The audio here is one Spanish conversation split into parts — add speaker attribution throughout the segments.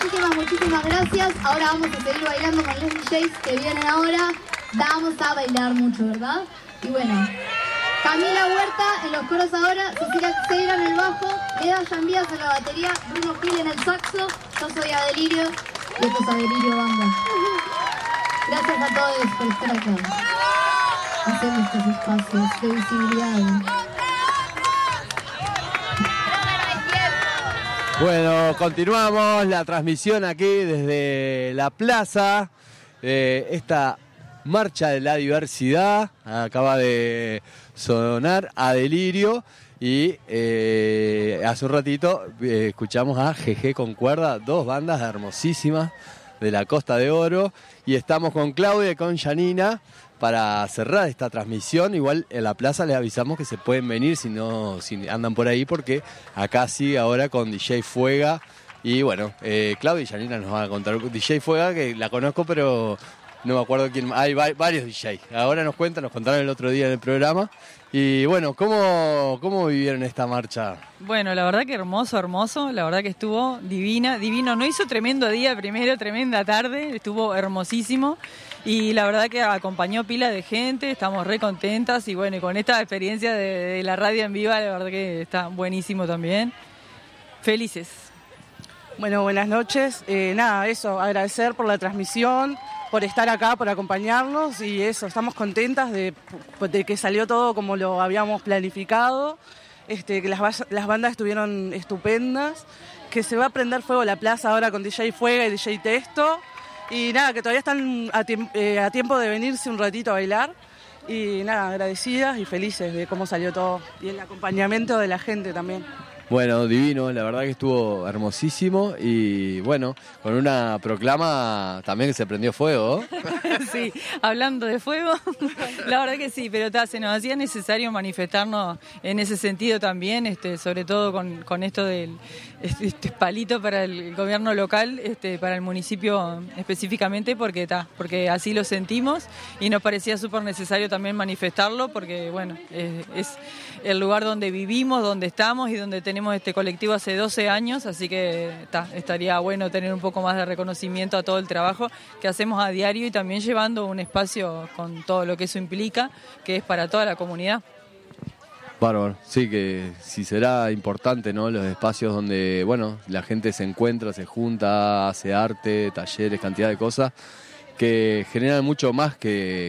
Speaker 1: muchísimas gracias. Ahora vamos a seguir bailando con los DJs que vienen ahora. Vamos a bailar mucho, ¿verdad? Y bueno, Camila Huerta en los coros ahora, Cecilia Ceira en el bajo, Eda Yambías en la batería, Bruno Gil en el saxo, yo soy Adelirio y esto es Adelirio Banda. Gracias a todos por estar acá, haciendo estos espacios de visibilidad.
Speaker 2: Bueno, continuamos la transmisión aquí desde la plaza, esta marcha de la diversidad. Acaba de sonar Adelirio y hace un ratito escuchamos a GG con Cuerda, dos bandas hermosísimas de la Costa de Oro, y estamos con Claudia y con Janina para cerrar esta transmisión. Igual en la plaza les avisamos que se pueden venir si andan por ahí, porque acá sí ahora con DJ Fuega. Y bueno, Claudia y Janina nos van a contar. DJ Fuega, que la conozco, pero no me acuerdo quién. Hay varios DJs. Ahora nos contaron el otro día en el programa. Y bueno, ¿cómo vivieron esta marcha?
Speaker 3: Bueno, la verdad que hermoso, la verdad que estuvo divino. No hizo tremendo día primero, tremenda tarde, estuvo hermosísimo. Y la verdad que acompañó pila de gente, estamos re contentas. Y bueno, y con esta experiencia de la radio en viva, la verdad que está buenísimo también. Felices.
Speaker 4: Bueno, buenas noches. Eso, agradecer por la transmisión, por estar acá, por acompañarnos, y eso, estamos contentas de que salió todo como lo habíamos planificado, que las bandas estuvieron estupendas, que se va a prender fuego la plaza ahora con DJ Fuega y DJ Testo, y nada, que todavía están a tiempo de venirse un ratito a bailar, y nada, agradecidas y felices de cómo salió todo, y el acompañamiento de la gente también.
Speaker 2: Bueno, divino, la verdad que estuvo hermosísimo, y bueno, con una proclama también que se prendió fuego.
Speaker 3: Sí, hablando de fuego, la verdad que sí, pero se nos hacía necesario manifestarnos en ese sentido también, sobre todo con esto del palito para el gobierno local, para el municipio específicamente, porque así lo sentimos y nos parecía súper necesario también manifestarlo, porque bueno, es el lugar donde vivimos, donde estamos y donde tenemos este colectivo hace 12 años, así que estaría bueno tener un poco más de reconocimiento a todo el trabajo que hacemos a diario, y también llevando un espacio con todo lo que eso implica, que es para toda la comunidad.
Speaker 2: Bárbaro, sí, que sí será importante, ¿no? Los espacios donde, bueno, la gente se encuentra, se junta, hace arte, talleres, cantidad de cosas que generan mucho más que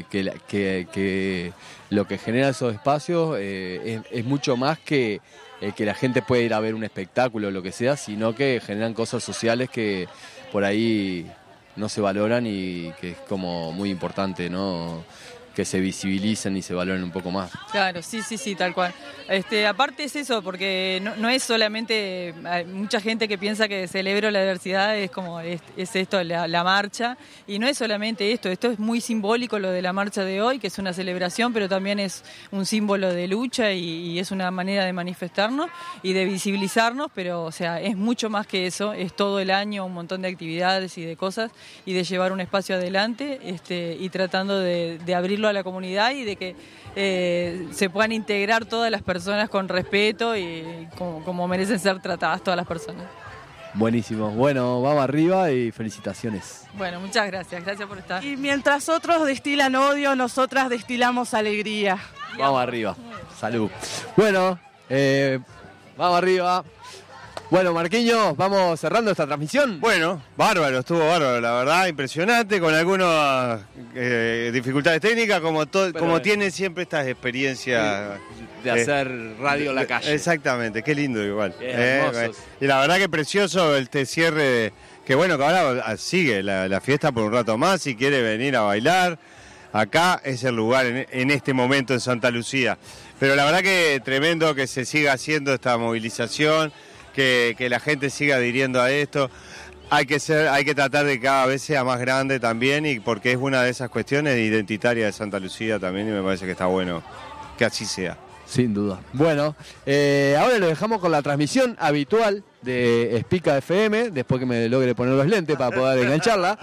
Speaker 2: lo que genera esos espacios. Es mucho más que la gente puede ir a ver un espectáculo o lo que sea, sino que generan cosas sociales que por ahí no se valoran, y que es como muy importante, ¿no? Que se visibilicen y se valoren un poco más.
Speaker 3: Claro, sí, tal cual. Aparte es eso, porque no es solamente, hay mucha gente que piensa que celebro la diversidad, es como es esto, la marcha, y no es solamente esto es muy simbólico lo de la marcha de hoy, que es una celebración, pero también es un símbolo de lucha, y es una manera de manifestarnos y de visibilizarnos, pero o sea, es mucho más que eso, es todo el año un montón de actividades y de cosas, y de llevar un espacio adelante, y tratando de abrirlo a la comunidad, y de que se puedan integrar todas las personas con respeto y como merecen ser tratadas todas las personas.
Speaker 2: Buenísimo. Bueno, vamos arriba y felicitaciones.
Speaker 3: Bueno, muchas gracias por estar.
Speaker 4: Y mientras otros destilan odio, nosotras destilamos alegría.
Speaker 2: Vamos arriba. Salud. Bueno, vamos arriba. Bueno, Marquiños, vamos cerrando esta transmisión.
Speaker 5: Bueno, bárbaro, estuvo bárbaro, la verdad, impresionante, con algunas dificultades técnicas, como tiene siempre estas experiencias
Speaker 2: de hacer radio en la calle.
Speaker 5: Exactamente, qué lindo igual.
Speaker 2: Hermosos.
Speaker 5: Y la verdad que precioso el cierre, que bueno, que ahora sigue la fiesta por un rato más, si quiere venir a bailar. Acá es el lugar en este momento en Santa Lucía. Pero la verdad que tremendo que se siga haciendo esta movilización, que la gente siga adhiriendo a esto. Hay que tratar de que cada vez sea más grande también, y porque es una de esas cuestiones identitarias de Santa Lucía también, y me parece que está bueno que así sea.
Speaker 2: Sin duda. Bueno, ahora lo dejamos con la transmisión habitual de Espica FM, después que me logre poner los lentes para poder engancharla.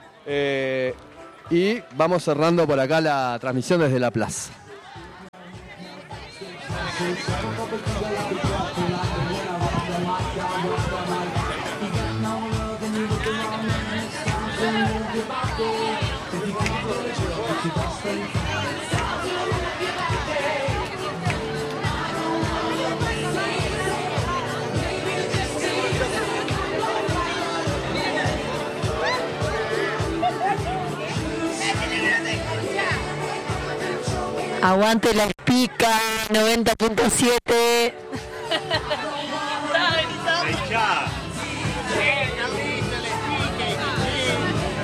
Speaker 2: Y vamos cerrando por acá la transmisión desde la plaza.
Speaker 6: Aguante la pica 90.7.
Speaker 5: Ya.